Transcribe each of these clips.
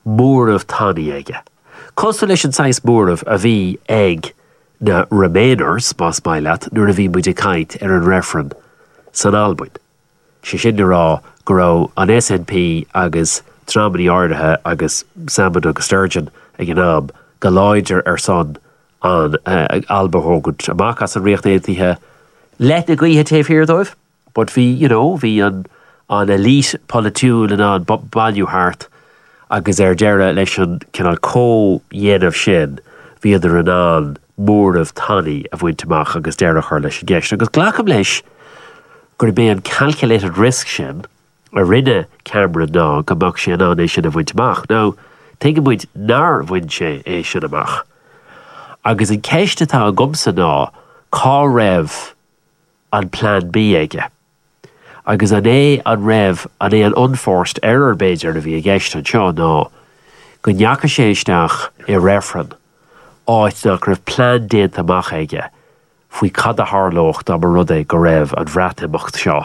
mór of tani ige. Constellation size mór of a bhí ag na Remainers mas mailat nuair a bhí muide caint ar an referend san Albuin. Si sin rá go raibh an SNP agus Trámaí Ardathe agus Salmon agus Sturgeon ag an am go láidir ar son an Alba Hógad amach as an riocht éaithe let na gaithe taobh hir dóibh, but bhí an elite politiúil and an bailú hart agus deire leis an cinál dhéanamh sin bhíidir an mór of tani a bhaintach agus deire chuir leis an gceist. Agus ghlacham leis gur bé an calculated risk sin a rinne Cameron ná go mbeadh sé an é sin a bhaintach. Now, teige muid nar bhain sé é sin amach. Agus an ceist atá an gomsa ná cá raibh an plan B aige. Agus an é an raibh an é an unforced error beidir a bhí a gceist an seo ná go neacha sé isteach i referend áit nach raibh plan déant amach aige faoi cad a tharlócht am rud é go raibh an bhreathimimeacht seo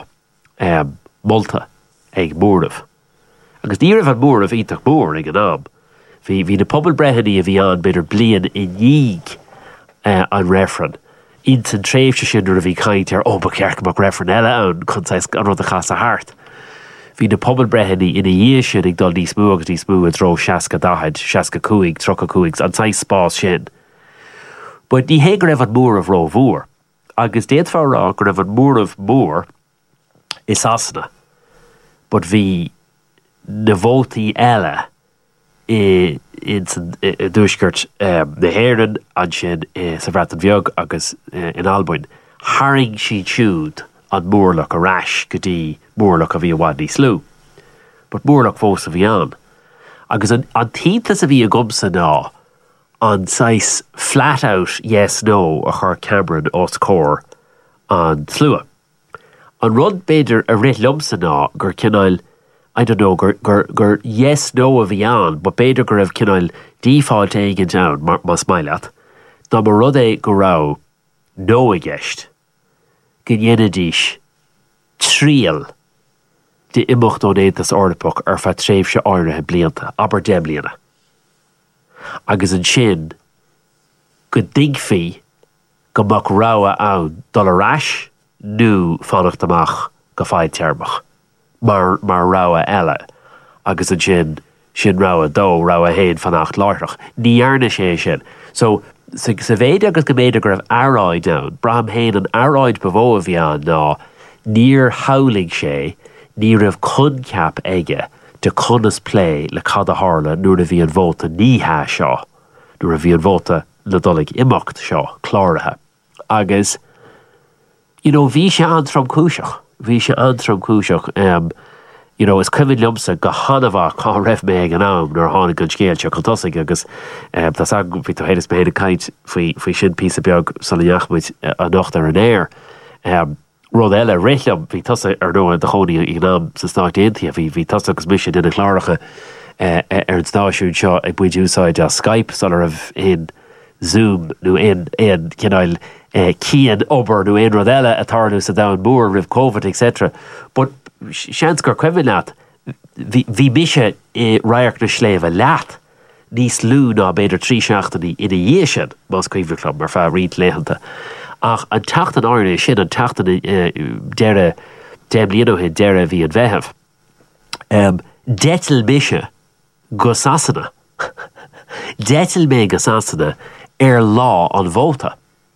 molta ag móramh. Agus ní raibh an móramh ítach mór ag an am. Bhí na pobl breithiní a bhí an beidir blian i níig an referend. Intan tréimhse sin nuair a bhí caint ar ba cearc amach referend eile ann chunáis an rud a chas a hart. Bhí na pobl breithiní ina dhé sin ag dul níos mú agus níos mú a dro 60 60 30 an taith spás sin. But ní hé go raibh an mór of ró mhór. Agus déad fá rá go raibh an mór of mór is asana. But bhí na bhótaí eile in dúisgurt na héireann an sin sa bhreat an bheag agus in Albuin. Haring si siúd an mórlach a rais go dtí mórlach a bhí a bhaid níos lú. But mórlach fós a bhí an. Agus an tíntas a bhí a gomsa ná an sais flat out yes no a chur Cameron os cór an slua. An rud beidir a rit lumsa ná gur cinál I don't know, gur yes no a bhí an, but beidir gur raibh cinál default éigen down mas maileat. Ná mar rud é go rá no a gceist. Go dhéana díis tríal de imimeacht ón Aontas Eorpach ar feadh tréimhse áirithe blianta, aber de bliana. Agus an sin go digfí go mbeadh rogha ann dul a rais nó fannacht amach go fáid tearmach. Mar rogha eile agus an sin rogha dó rogha héin fannacht láirteach. Ní dhearna sé sin. So sa bhéad agus go méidir go raibh aráid down, braham héin an aráid bhó a bhí an ná níor howling sé, ní raibh concap aige de conas play le cad a tharla nuair a bhí an bhóta níthe seo, nuair a bhí an bhóta le dullig imeacht seo, chláirithe. Agus, bhí sé antram cúiseach. Bhí sé antram cúiseach. Is cuimhin liomsa go hanamha cá raibh mé ag an am nuair tháinig an scéilte chu tosaigh agus tá sagam bhí héidir méid a caint faoi sin píosa beag san neachmuid a nocht ar an air. Rud eile réithleam bhí tosa ar nó de chonaí ag an am sa Snácht Aontaithe bhí tosa agus mise duna chláiricha ar an stáisiún seo ag buid úsáid a Skype san raibh in Zoom nó in cinál cían obair nó rud eile a tarnú sa dain mór rih COVID etc. But seans gur cuimhin leat bhí mise i raireach na sléomh leat níos lú ná beidir trí seachtaí ina dhé sin más cuimhne club mar feadh riad léhananta. Ach an teachtan áirne sin an teachtan deire déimlíonóthe deire bhí an bheitheh. Detil mise go sasanna. Detil mé go sasanna ar lá an bhóta.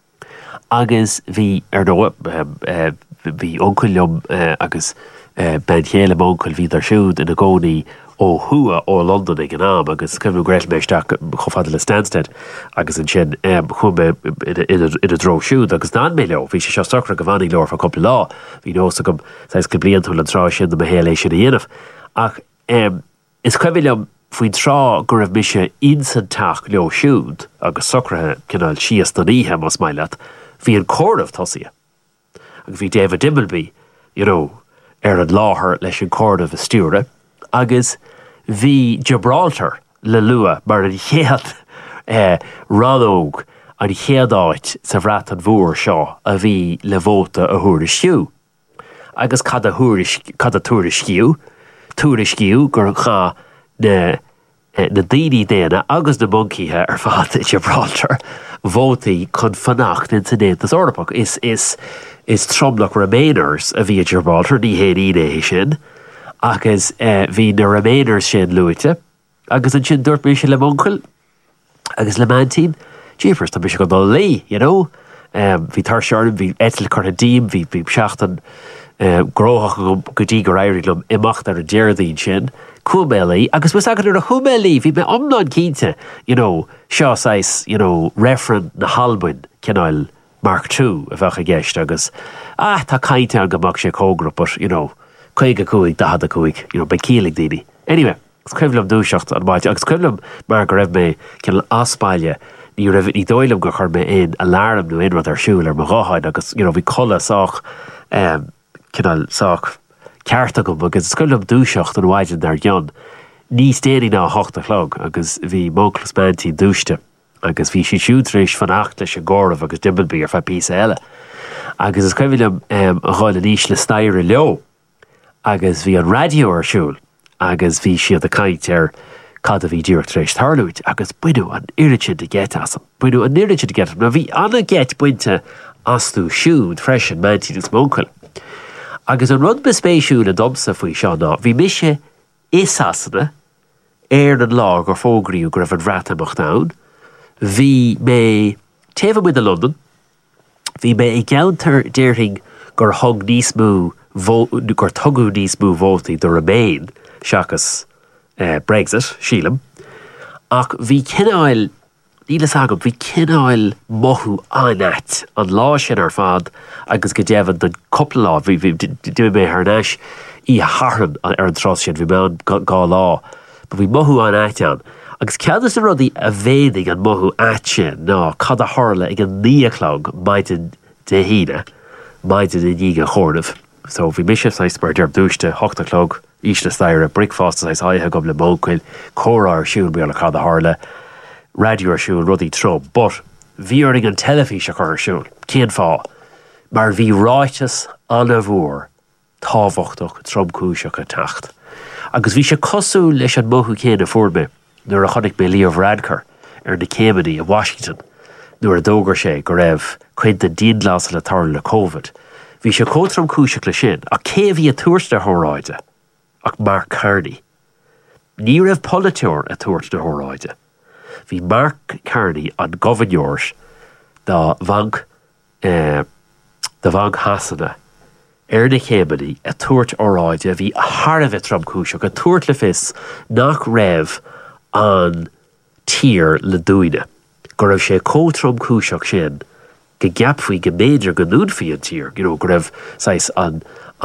Agus bhí ar nó bhí oncailm agus ben chéile oncail bhí ar siúd ina gcónaí ó thua ó London ag an am agus cumú gréil méisteach chofada le Stansted agus an sin chum ina dro siúd agus ná mé leo bhí sé seo stochra go bhainnig leor fa coppla lá hí nósa go sais go blion tú le rá sin na héala sin na dhéanamh. Ach is cuimhin faoin trá gur raibh mise insantach leo siúd agus socrathe cinál síos na níthe mas maileat hí an córamh tosaithe. Agus bhí David Dimbleby, ar an láthair leis an córamh a stiúre, agus bhí Gibraltar le lua mar an chéad ranóg an chéadáit sa bhreat an bhór seo a bhí le bhóta a thuair isciú. Agus cad a túair isciú gur chá na na daoine déana agus na buncíthe ar fad i Gibraltar vótaí chun fannacht in Sanéantas Eorpach. Is tromlach Remainers a bhí Gibraltar ní héad sin, agus bhí na Remainers sin luite, agus an sin dúirt mé se le moncail, agus le mantín, jeepers, tá mé se go dá lí, hí tar searm, hí etil chuir díim, hí seachtain gróthach go dtí go éirilumm imacht ar a déirdaín sin, cúmélí, agus was agad ar a chúmélí, hí me omnáid cínte, seo sais, referent na halbuin, cinnáil Mark II a bhecha gceist agus, tá cainte an gomach sé cógra, but, chuig a cúig, dahad a cúig, be cílig daoine. Anyway, gus cuimlam dúiseacht an maid, agus cuimlam mar go raibh mé cinál aspáile, ní raibh ní dóilm go chur mé in alarm nó inrad ar siúil ar maráid, agus, bhí colla sách, cinál sách cearta go, agus cuimlam dúiseacht an waidin ar Jon. Níos déanaí ná 8 o'clock, agus bhí móclas mantí dúiste, agus bhí si siútrééis fan 8 leis a gcóramh agus dimbalbí ar fa písa eile. Agus is cuimlam a cháil níos le stair leo, agus bhí an radio ar siúil, agus bhí siad a caint ar cad a bhí díreacht rééis tarlúid, agus buinú an iriid de get asam. Buinú an iriid de get. Na bhí anna get buinte asú siúd freisin mantí dus mócail. Agus an rud bespéisiú na domsa faoi seo ná, bhí mise asanna ar an lá gur fógraíú gur raibh an bhreatamach nán. Bhí mé taobh muid a London, bhí mé i gceantar déirthing gur thug níos mú gur tugadh níos mú vótaí do Remain seachas Brexit, sílam, ach bhí cináil, nílas agam, bhí cináil mothú anat an lá sin ar fad agus go deimhan den coppla lá, bhí mé ar neis í a harthan ar an tros sin, bhí me an gá lá, but bhí mothú anat an. Agus ceadas a rudaí a bhédig an mothú at sin ná cad a tharla ag an 9 o'clock maidin de híine, maidin in díga chóirmh. So bhí mise sais mar dearb dúiste 8 o'clock, ís le stair a bricfast sais haithe gom le mócail, córa ar siúil bí a cad a tharla, radio ar siúil rudaí trom, but bhí ar an telefís a chur ar siúil, céan fá, mar bhí ráitas anna bhór tábhachtach tromcúiseach a tacht. Agus bhí sé cosú leis an mothú céan a fórbe, nuair a chonig mé Leo Varadkar ar na Céimeanna a Washington, nuair a dógar sé go raibh chuid den díonlás le tarla le COVID. Bhí sé cótram cúiseach le sin, a cé bhí a tuairt de thóráide, ach Mark Carney. Ní raibh politeoir a tuairt de thóráide. Bhí Mark Carney an gohainneoir dá bhanc hasanna ar na Céimeanna a tuairt óráide, bhí a tharbheith tromcúiseach, a tuairt le fis nach raibh an tír le dúine. Go raibh sé cótromcúiseach sin, go gapfaí go méidir go núnfaí an tír, go raibh an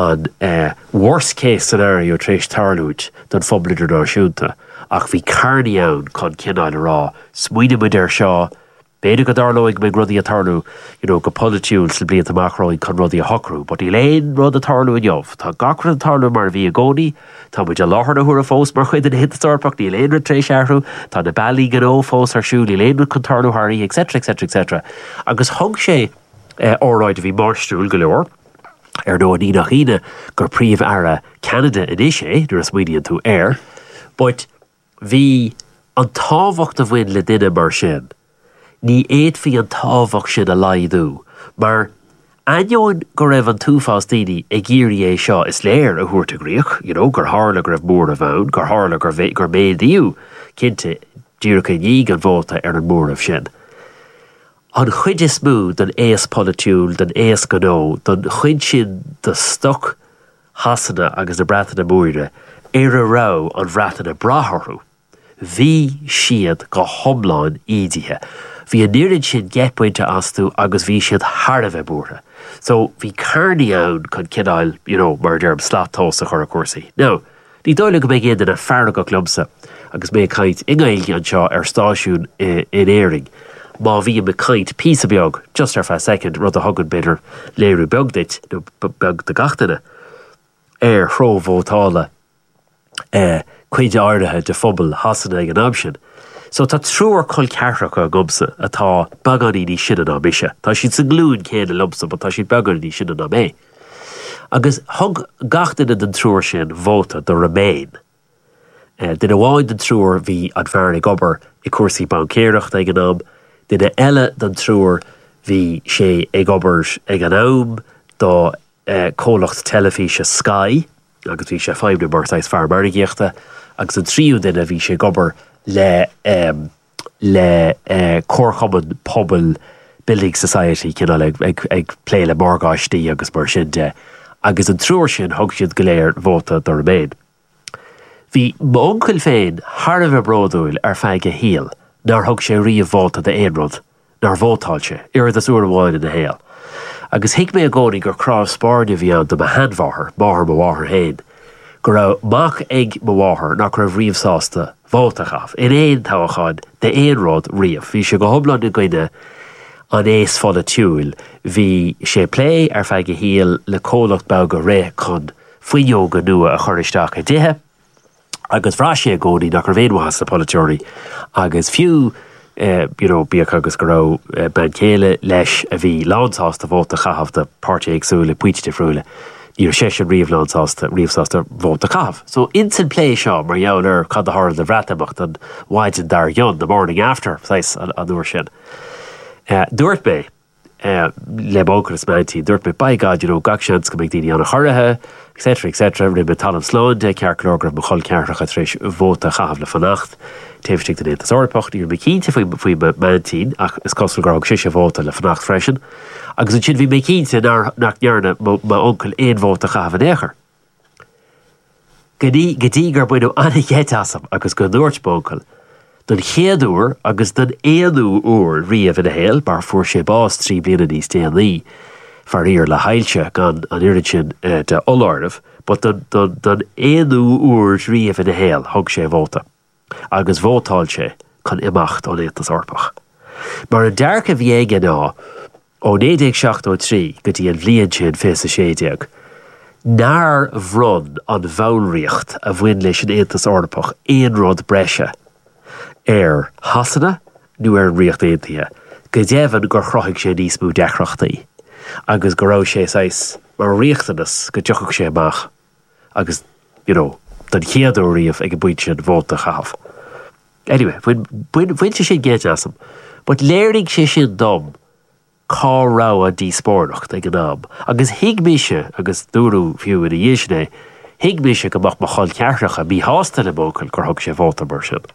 worst case scenario tréis tarlúid don fomblidir náisiúnta, ach bhí Carney ann chun cináil rá, smuoine muid ar seo, béidir go darlóigh me rudaí a tarlú, go politiúil sa blianta amachráin chun rudaí a hocrú, but í léon rud a tarlú in jobh. Tá gacra an tarlú mar bhí a gcónaí, tá muid a láthar na thuair a fós mar chuid an hit starpach, ní léon tréis airthú, tá na bailí gan ó fós ar siúil, ní léon chun tarlú thairní, etc. Agus thug sé óráid a bhí marstúil go leor, ar nó ní nach ine gur príomh ara Canada in isé, nuair a smuoineann tú air, but bhí an tábhacht a bhain le duine mar sin. Ní éadfaí an tábhacht sin a laidú, mar aineoin go raibh an túfás daoine ag géirí é seo is léir a thuairt a gríoch, gur tharla go raibh mór a bhain, gur tharla gur méadíú cinnte díreacha níig an bhóta ar an mór a sin. An chuid is mú don éas politiúil, don éas gnó, don chuid sin do stoc hasanna agus na breataine móire ar a rá an bhreataine bratharthú. Bhí siad go thomláin ídithe. Bhí an níorinn sin gceappointe asú agus bhí siad tharbheith búrtha. So bhí Carney ann chun cináil, mar dearm sláthtósa a chur a cuasaí. Now, ní dóile go mé géad in a fearna go clumsa agus mé caint ingailge an seo ar stáisiún in éiring. Má bhí me caint písa beag, just ar fa second, rud a thugad beidir léirú beagdait, nó beag de gatainine, ar thrómhótála chuide áirithe de phobal hasanna ag an amsin. So tá trúar chul cearracha a gomsa atá baganí ní sinna ná mise. Tá siad sa glún céad a lumsa, but tá siad baganí ní sinna ná mé. Agus thug gatainine den trúir sin vóta do Remain. Dina bháin den trúr bhí an fearna gobar I cuasaí bancéireacht ag an am, dina eile den trúr bhí sé ag obair ag an am dá cólacht telefíse Sky, agus bhí sé feimne martáis fearmargaíochta, agus an tríú dina bhí sé gobar le córchaman pobl Building Society cinál ag pléile margáistí agus mar sin de, agus an trúr sin thug siad go léir vóta do Remain. Bhí má oncail féin thar bheith bródúil ar feige híal, nar thug sé riamh vóta de éonrod, nar vótáilte, iad as uair bháin in na héal. Agus hiic mé a gcónaí gur cráibh spáirne bhí an do a handmháthair, máthar mháthair héin, go raibh mach ag mháthair nach raibh riamhsásta vótachaf, in éon táchaáin de éonrod riamh. Bhí sé go thomlan na gcuine an éas fád a tiúil, bhí sé plé ar feige híal le cólacht beag go ré chun faoineoga nua a choristeach a dithe, agus bhrá sé a gcónaí nach raibh éonmhas na politeoirí, agus fiú bíach agus go raibh ben chéile leis a bhí lánsásta bhóta chahabh de páirtí agsúla puite friúla, níor sé an riamhsásta bhóta chahabh. So insan plé seo mar dheall cad a thar de bhreatamach an waidin dar Yon the morning after, sais an uair sin. Dúirt mé, le bócaras mantí, dúirt mé baigad, gach seans go mbeidh daoine anna choirithe, etc. Rinne me talam slán de cearclógrah mo chol ceartach a tréis vóta chahabh le fannacht, téifstig den étas orpacht, níor me cínte faoi mantín, ach is costal gorag sé vóta le fannacht freisin, agus an sin bhí me cínte nach nearna má oncail éon vóta chahabh an éair. Gotí gur buinú anna ghétasam agus go dúirt bócail, don chéadúr agus don éanú úr riamh in a héal, bar fuair sé bás 3 bliana níos déanaí, far ír le hailse gan an irid sin de oláirmh, but don éanú úr riamh in a héal thug sé vóta, agus vótáil sé chun imacht ó étas orpach. Mar an dearcha bhí aige ná, ó 1973 go dtí an bhliain sin fés a séideag, nár bhrun an bhánriocht a bhain leis an étas orpach éonrod breise, hasanna nó an riocht éontaithe, go déhann gur chroigh sé níos mú dechrachtaí, agus go raibh sé sais mar riochtanas go deochach sé amach, agus, don chéadú riamh ag buid sin vóta chahabh. Anyway, bhainte sé géitasam, but léirigh sé sin dom cá rá a díospóirneacht ag an am, agus hiigmise agus dúrú fiú in a dhéisné, hiigmise go mach mo chol ceartach a bí hásta le bócail gur thug sé vóta mar sin.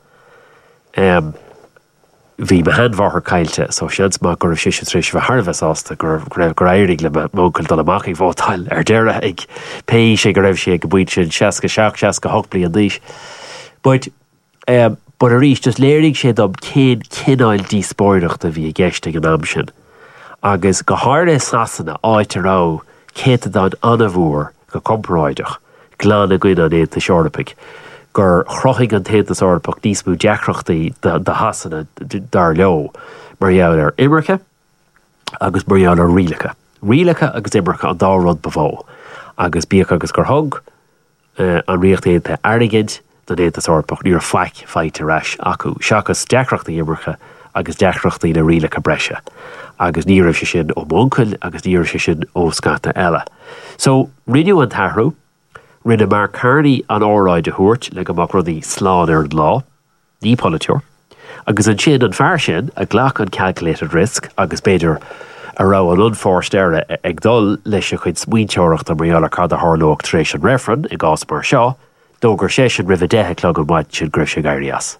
Bhí me handmháthair caiilte, so seans má gur sé tréis bheith Harbheith ásta gur éirigh le mócail dul amach ag bhótáil ar deire ag pé sé go raibh sé go buid sin 6 bliain díos. But a rís just léirigh sé dom cén cináil díospóirneacht a bhí gceiste an am sin. Agus go háir sasanna áit ará céta don anmhúr go compráideach, glán a gcuine an éanta seorpaigh, gur chrochig an tétas orpach níos mú deachrachtaí de hasanna dar leo mar dheall ar imrecha agus mar dheall ar rialacha. Rialacha agus imrecha an dárod bhó, agus bíach agus gur thug an riocht éanta airigid don étas orpach níor feite reis acu. Seachas deachrachtaí imrecha agus deachrachtaí na rialacha breise, agus ní raibh sé sin ó móncail agus ní raibh sé sin ó scata eile. So rinneú an tarthú, rinne mar carnaí an áráid a thuairt le go amach rudaí sláán ar an lá, ní politeoir, agus an sin an fear sin a ghlach an calculated risk agus beidir a rá an unforced éire ag dul leis a chuid smuointeoireachta mar cad a tharlóg tar éis an réfran i gás mar seo, dógur sé sin ribh dethe clog an maid sin gribh sé gairías.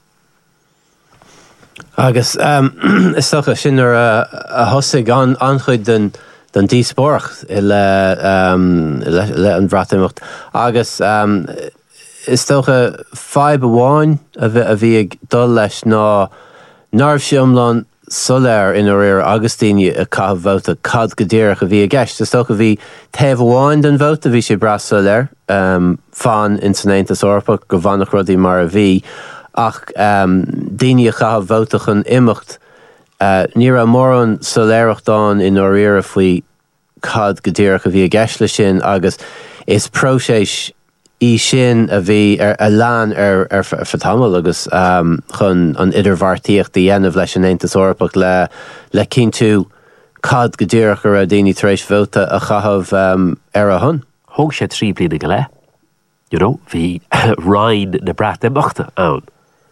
Agus is socha sin ar a thosaigh an chuid den díospóireacht le an bhreatamach. Agus is tócha feib amháin a bhí ag dul leis ná narbh siomlán soléir in réir agus daoine a caithfh bhóta cad go ddéireach a bhí a gceist. Is tócha bhí taobh amháin den bhóta bhí sé bras soléir fan in san Aontas Orpach go bhannach rudaí mar a bhí, ach daoine a chaithfh bhóta chun imeacht ní a mór an soléireacht dáin in áiríre faoi cad go ddéireach a bhí a gceist le sin, agus is próséis í sin a bhí ar a lean ar fatamil agus chun an idirbhartaíocht a dhéanamh leis an Aontas Orpach le cinn tú cad go ddéireach ar a daoine tar éis bhóta a chaithfh ar a thun. Thug sé 3 bliana go le. hí Ryan na Brat Imachta ann.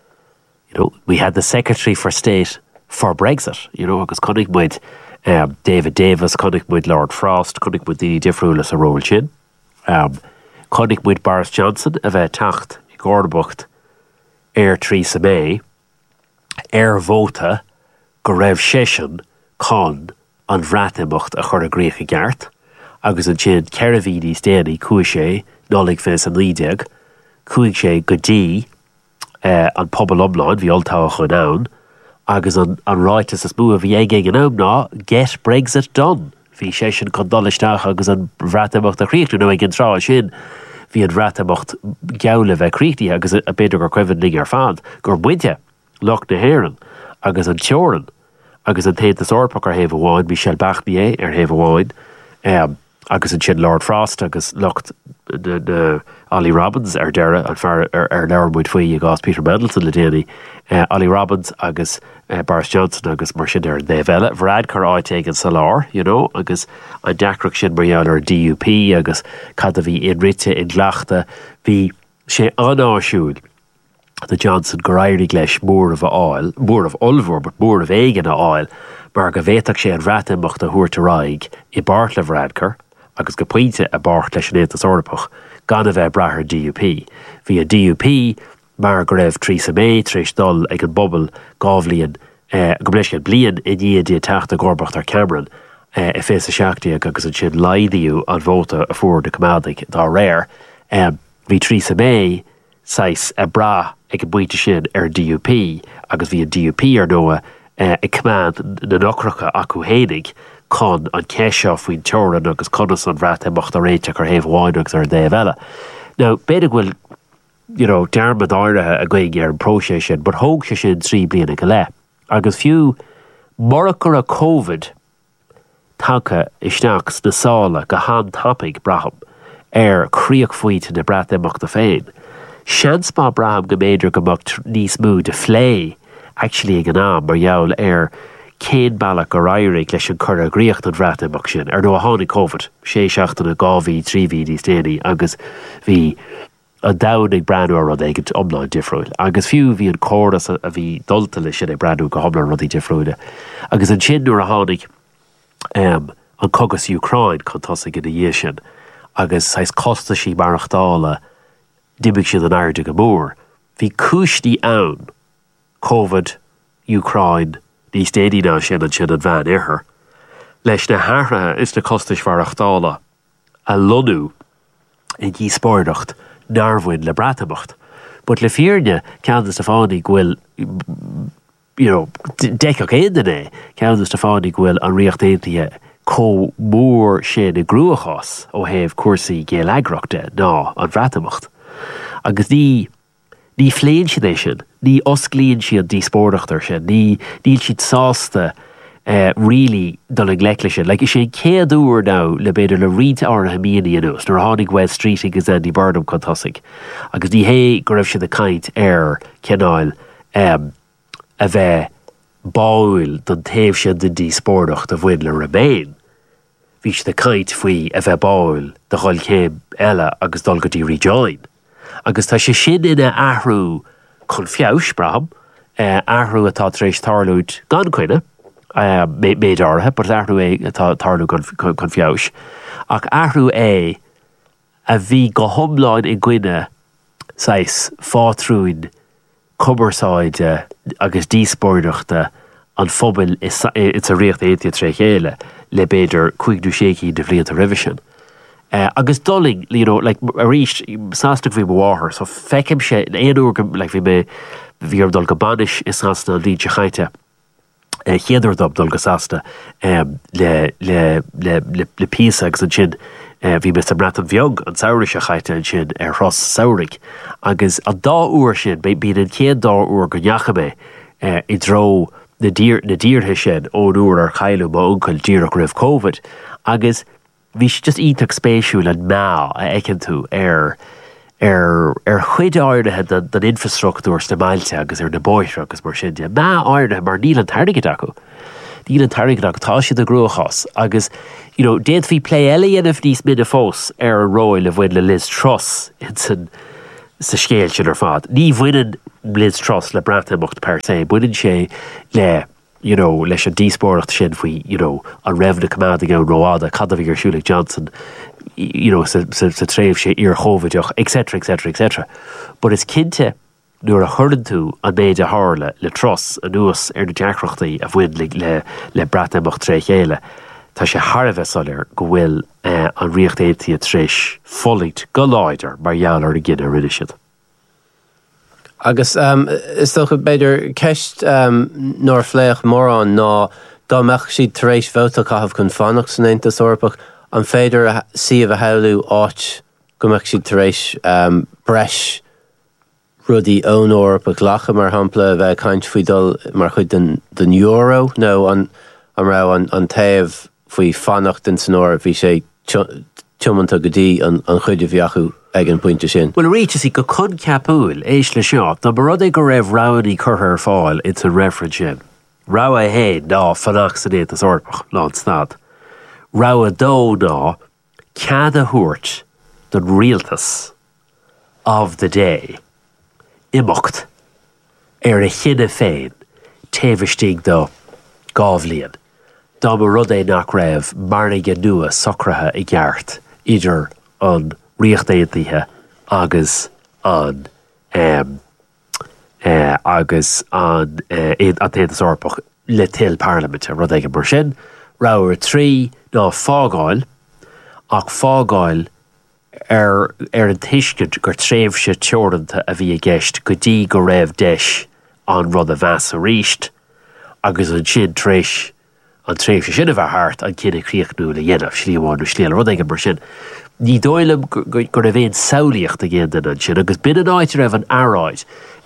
We had the Secretary for State for Brexit, agus connig muid David Davis, connig muid Lord Frost, connig muid Didi Difriúlas a Róil sin. Connig muid Boris Johnson a bheith tacht I Gordonbucht Theresa May vóta go raibh sesin con an bhreathimimeacht a chur a grécha geart, agus an sin ceirhídí déanaí chuaigh sé nálaigh fés an lídeag, chuaigh sé go dtí an pobl omláin bhí oltáach chun ann, agus an ráitas is mú a bhí ag an am ná get Brexit done. Bhí sé sin chun dolisteach agus an bhreathimimeacht a chríochtú nó ag an rá sin hí an bhreathimimeacht geabhla bheith chríochtaí agus a beidir gur cuimhin ling ar fad gur buinte Loch na Héireann agus an teorann agus an Taontas Orpach ar Thaobh Amháin, Michelle Barnier ar Thaobh Amháin, agus an sin Lord Frost agus Lucht na Ollie Robbins ar deire an fear ar leabhar muid faoi a gás Peter Mendelsohn le déanaí, Ollie Robbins agus Boris Johnson agus mar sin ar Dave Ella bhread chur áit ag an salár, agus an deacrach sin marall ar DUP agus cad a bhí inrite in gleachta bhí sé anáisiúil the Johnson go rairigh leis mór of Ulver, but mór of éigen a áil, mar go bhéiteach sé an bhreathimimeacht a thuairte raig I bart le bhreadcar, agus go puinte a bart leis an Taontas Orpach, gan a bheith brathair DUP. Bhí a DUP mar go raibh Theresa May tríos dul ag an bobbal gábhlíonn go bléis an blian I dtí teachta Gordonbucht ar Cameron I fés a seachtaíag agus an sin laidíú an bhóta a fuair de cumádaigh dá réir. Bhí Theresa May sais a bra ag an buinte sin ar DUP, agus bhí an DUP ar nua I cumán na nocracha acu hénig con an ceisio faoin teorann agus conas an bhreathimimeacht a réiteach ar Thaobh Amháin agus ar Dave Ella. Now, beidir bhfuil, dearmad áirithe a gcuig ar an próise sin, but thóg sé sin 3 bliana go le. Agus fiú morachar a COVID tacha isteachs na sála go han tapig braham ar chríoch faoit na bhreathimimeacht a féin. Seans má braham go méidir go mbeadh níos mú de phlé actually ag an am mar gheall ar cén bailach go rairigh leis an chur a gríocht an bhreathimimeacht sin ar nó a tháinig COVID, 6 2 3 níos déanaí agus bhí a danig breanú rud ag an omláin difriúil. Agus fiú bhí an córas a bhí dulta lei sin ag breanú go thomláin rudaí difriúile. Agus an sin nuair a tháinig an cogas Ucrain chun tosaigh in dhé sin, agus sais costa sí marachtála dimig sin an airde go mór. Bhí cúistí ann COVID, Ucrain, níos déanaí ná sin an bhean iarthar. Leis na háirithe is na costais marachtála a lonú I dtí spóirdacht nárbhain le bhreathimimeacht. But le fíorne ceann Stefánaigh bhfuil, deicech éanana ceann Stefánaigh bhfuil an riochtaontaithe có mór sin I grúachás ó thaobh cuasaí géalagraachta ná an bhreathimimeacht. Agus ní phléann siad é sin, ní osclaíonn siad dí spórdachtar sin, níl siad sásta really dul an gleic lei sin. Like is sé céad úr now le beidir le riad áirithe míana anús, nuair a tháinig West Street agus Andy Burnham chun tosaigh. Agus ní hé go raibh siad a caint ar ceannáil a bheith báil don taobh siad den dí spórdacht a bhain le Remain. Bhí siad a caint faoi a bheith báil de choil céim eile agus dul go dtí rejoin. Agus tá sé sin ina ahrú chun fiabhs braham, ahrú atá tar éis tarlúid gan cuine, méid áirithe, but ahrú atá tarlú chun fiabhs. Ach ahrú a bhí go thomláin I gcuine sais fátrúin cumarsáide agus díspóireachta an phobail is a riocht éitia tre chéile le beidir 56 de bhliain a revision. Agus dulling, like a ríist sásta bhí bháthair, so feicim sé éonúr like bhí ar dul go banis is sásta an líte chaite. Chéadar dul go sásta le písa agus an sin bhí me sam ratan bheog an saoirigh a chaite an sin ar Ross saoirigh. Agus a dá uair sin, bín an céad dá uair go neacha mé I dro na díirthe sin ón uair ar chailú má uncail díreach roimh COVID. Agus bhí just ítach spéisiúil an má a eicin tú ar chuid áirithe den infrastruchtúr sta mailte agus ar na bóithre agus mar sin. Má áirithe mar níl an tarnaigh acu. dína tarigach tá siad a grúchas agus déad bhí play eile anamh níos mid a fós ar an róil a bhfuin le Liz Truss in sa scéil sin ar fad. Ní bhainean Liz Truss le bratamocht per se, bhainean sé le leis an díspóireacht sin faoi an raibh na cumada an roáda cad a bhí ar Siúla Johnson sa tréimh sé ar chóideach, etc. But is cinnte nuair a churann tú an méid a hála le Truss a nuas ar na deacrachtaí a bhain le bratamocht tré chéile. Tá sé Harbheith solir go bhfuil an riocht étaí a tréis follit go láidir mar dheallar a gine rinne siad. Agus is toch beidir ceist nóir phléach mór an ná dá meach siad taréis bhóta caithfh chun fánach san Aontas Eorpach an féidir siomh a heilú áit go meach siad taréis breis rudí ón Eorpach lacha mar hampla bheith caint faoi dul mar chuid den euro nó an rá an taobh faoi fannacht den san óir bhí sé tiomanta go dtí an chuide bheachu ag an pointe sin. Well, réite sí go chun ceapúil éis le seo, tá barod ag go raibh ránaí chutha ar fáil it's a reference sin. Rá a hé ná fannach san Aontas Eorpach lá stad. Rá a dó ná cead a thuairt don rialtas of the day imeacht ar a chinne féin taobhistigh do gábhlíon. Dá mar rud é nach raibh marnaige nua socratha i gceart idir an riocht éantaithe agus an Aontas Eorpach le til parlamente rud ag mar sin. Ráir trí ná fágáil ach fágáil ar an tuiscint gur tréimh se teoranta a bhí a gceist go dtí go raibh deis an rud a bheas a ríist agus an sin tréis an tréimh se sin a bheith thart an cinenne críochnú le dhéanamh slíomháin sléal rud ag mar sin. Ní dóilem gur a bhéon saolaíocht a ggéan an sin agus bin an áit raibh an aráid.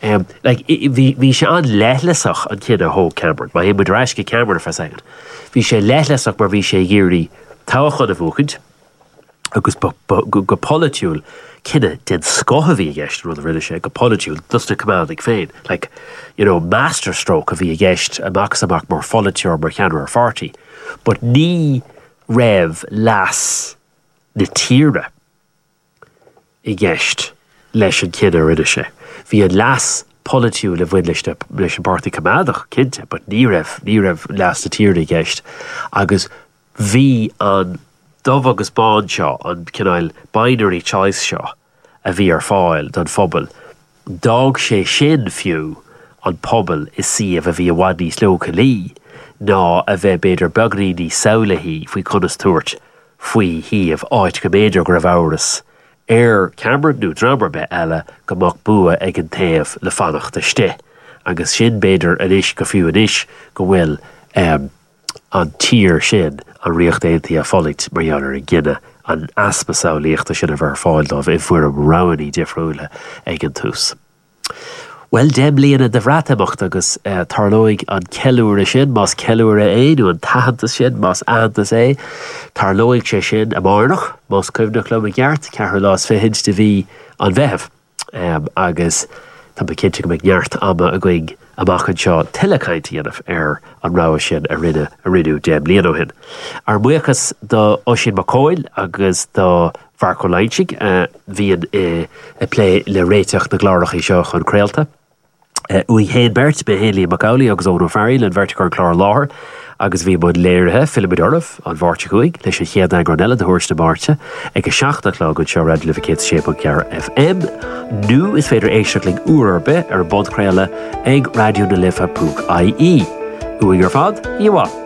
Bhí sé an leithlasach an cinenne thó Cameron, má hé muidir eisce Cameron fa second. Bhí sé leithlasach mar bhí sé géirí táchad a bhuachid agus go politiúil cinenne den scotha bhí a gceist rud a rinne sé go politiúil dusta cumánnig féin. Masterstroke a bhí a gceist amach mar folitiúr mar cheanú ar fartí. But ní raibh las na tíre i gceist leis an cinenne rinne sé. Bhí an las politiúil a bhain leis an partaí cumádach cinnte, but ní raibh las na tíre i gceist. Agus bhí an dubh agus bán seo an cinál binary choice seo a bhí ar fáil don phobal. Dág sé sin fiú an pobal is siomh a bhí a bhaid níos leo lí ná a bheith beidir beagnaí ní saolahí faoi conas tuairt faoi híomh áit go méidir go raibh áras ar Cameron nó dramar be eile go mach bua ag an taobh le fannacht iste. Agus sin beidir an isis go fiú an isis go bhfuil an tír sin an riocht éantaí a follit mar dheallar i gcinne an aspa saolaíochta sin a bhar fáil dómh i bfuair am ránaí difriúla ag an tús. Well, dem líana de bhreatamocht agus tarlóigh an ceúra sin, más ceúra é, nó an tahananta sin, más ahantas é, tarlóigh sé sin a márnach, más cumnach le a gceart, ceathar lás fihiid de bhí an bheitheh, agus tá ba cinnte go mbeidh neart ama a gcuig amachchan seo tilecaintí anamh ar an rá sin a rinú dem líana hin. Ar muchas do Oisin McCoyle agus do Bharco Leinchig bhíon a plé le réiteach na glárach i seo chun creaalta. Uí héin bert be Hayley Macaulay agus Ónó Farrell an verticar chlár láthair agus bhí bud léirithe Philip Dorff an bharte chuig leis an chéad an granella de thuirsta barte ag go 7 go seo radio lificate sépa cear FM. Nu is féidir éisteachling uairbe ar bod creile ag radio na lifa.ie. Uí ar fad, iwa.